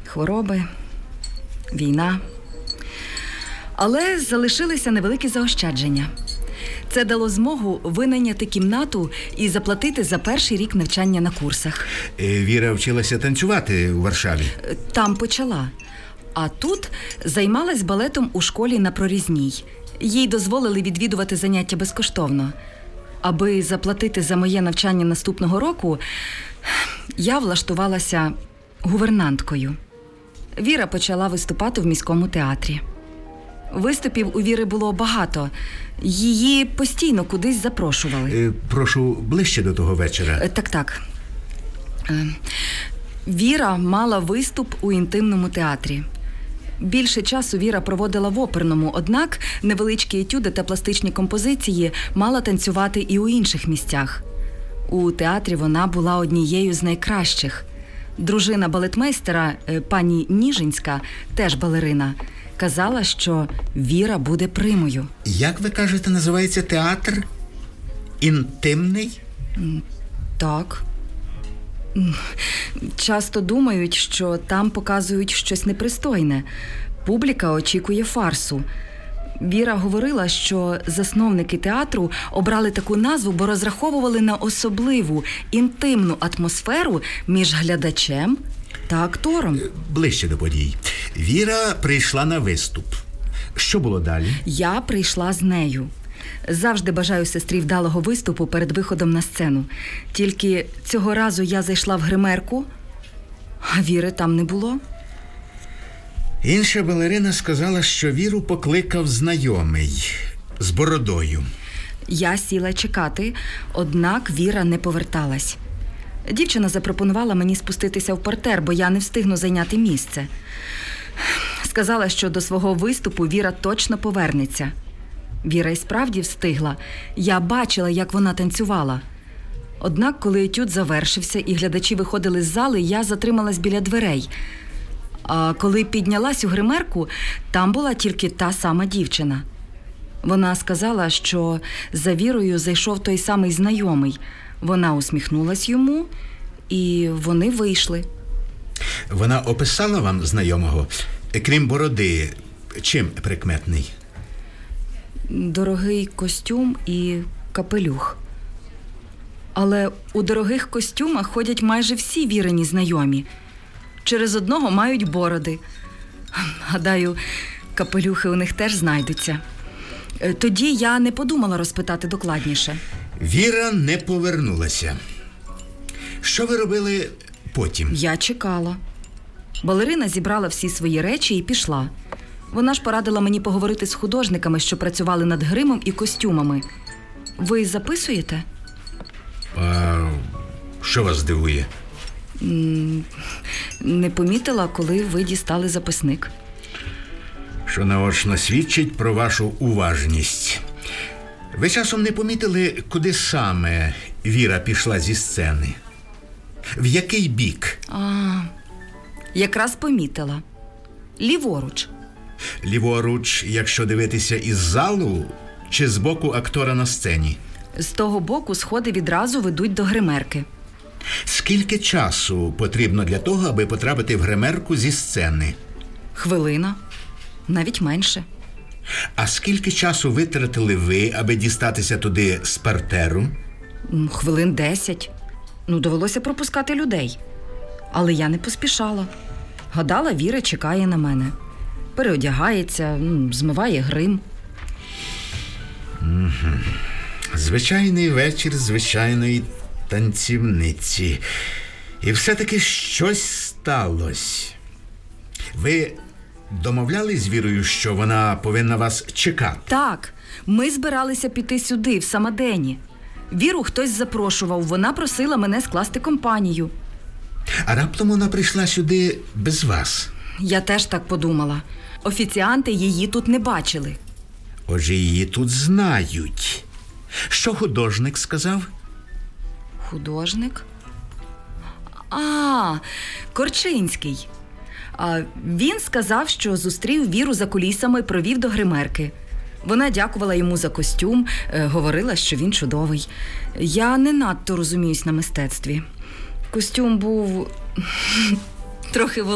хвороби, війна. Але залишилися невеликі заощадження. Це дало змогу винайняти кімнату і заплатити за перший рік навчання на курсах. Віра вчилася танцювати у Варшаві? Там почала. А тут займалась балетом у школі на Прорізній. Їй дозволили відвідувати заняття безкоштовно. Аби заплатити за моє навчання наступного року, я влаштувалася гувернанткою. Віра почала виступати в міському театрі. Виступів у Віри було багато. Її постійно кудись запрошували. Прошу ближче до того вечора. Так. Віра мала виступ у інтимному театрі. Більше часу Віра проводила в оперному, однак невеличкі етюди та пластичні композиції мала танцювати і у інших місцях. У театрі вона була однією з найкращих. Дружина балетмейстера, пані Ніжинська, теж балерина, казала, що Віра буде примою. Як ви кажете, називається театр? Інтимний? Так. Часто думають, що там показують щось непристойне. Публіка очікує фарсу. Віра говорила, що засновники театру обрали таку назву, бо розраховували на особливу, інтимну атмосферу між глядачем та актором. Ближче до подій. Віра прийшла на виступ. Що було далі? Я прийшла з нею. Завжди бажаю сестрі вдалого виступу перед виходом на сцену. Тільки цього разу я зайшла в гримерку, а Віри там не було. Інша балерина сказала, що Віру покликав знайомий з бородою. Я сіла чекати, однак Віра не поверталась. Дівчина запропонувала мені спуститися в партер, бо я не встигну зайняти місце. Сказала, що до свого виступу Віра точно повернеться. Віра й справді встигла. Я бачила, як вона танцювала. Однак, коли етюд завершився і глядачі виходили з зали, я затрималась біля дверей. А коли піднялась у гримерку, там була тільки та сама дівчина. Вона сказала, що за Вірою зайшов той самий знайомий. Вона усміхнулась йому, і вони вийшли. Вона описала вам знайомого? Крім бороди, чим прикметний? Дорогий костюм і капелюх. Але у дорогих костюмах ходять майже всі Вірині знайомі. Через одного мають бороди. Гадаю, капелюхи у них теж знайдуться. Тоді я не подумала розпитати докладніше. Віра не повернулася. Що ви робили потім? Я чекала. Балерина зібрала всі свої речі і пішла. Вона ж порадила мені поговорити з художниками, що працювали над гримом і костюмами. Ви записуєте? А що вас дивує? Не помітила, коли ви дістали записник. Що наочно свідчить про вашу уважність. Ви часом не помітили, куди саме Віра пішла зі сцени? В який бік? Якраз помітила. Ліворуч. Ліворуч, якщо дивитися із залу, чи з боку актора на сцені? З того боку сходи відразу ведуть до гримерки. Скільки часу потрібно для того, аби потрапити в гримерку зі сцени? Хвилина. Навіть менше. А скільки часу витратили ви, аби дістатися туди з партеру? Хвилин 10. Довелося пропускати людей. Але я не поспішала. Гадала, Віра чекає на мене. Переодягається, змиває грим. Звичайний вечір звичайної танцівниці. І все-таки щось сталося. Ви домовлялись з Вірою, що вона повинна вас чекати? Так, ми збиралися піти сюди, в Самодені. Віру хтось запрошував, вона просила мене скласти компанію. А раптом вона прийшла сюди без вас? Я теж так подумала. Офіціанти її тут не бачили. Отже, її тут знають. Що художник сказав? Художник? Корчинський. Він сказав, що зустрів Віру за кулісами, провів до гримерки. Вона дякувала йому за костюм, говорила, що він чудовий. Я не надто розуміюсь на мистецтві. Костюм був трохи